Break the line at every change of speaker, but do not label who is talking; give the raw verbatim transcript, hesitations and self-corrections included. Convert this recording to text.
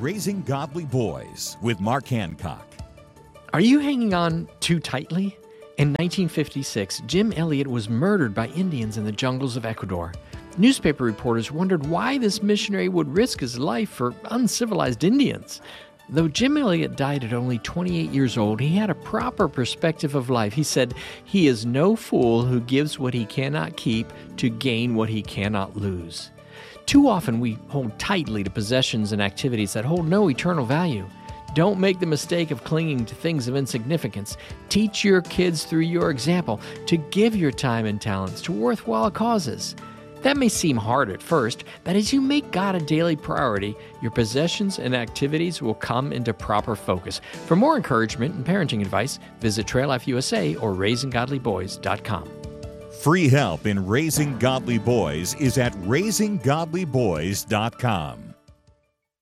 Raising Godly Boys with Mark Hancock.
Are you hanging on too tightly? In nineteen fifty-six, Jim Elliot was murdered by Indians in the jungles of Ecuador. Newspaper reporters wondered why this missionary would risk his life for uncivilized Indians. Though Jim Elliot died at only twenty-eight years old, he had a proper perspective of life. He said, "He is no fool who gives what he cannot keep to gain what he cannot lose." Too often we hold tightly to possessions and activities that hold no eternal value. Don't make the mistake of clinging to things of insignificance. Teach your kids through your example to give your time and talents to worthwhile causes. That may seem hard at first, but as you make God a daily priority, your possessions and activities will come into proper focus. For more encouragement and parenting advice, visit Trail Life U S A or raising godly boys dot com.
Free help in raising godly boys is at raising godly boys dot com.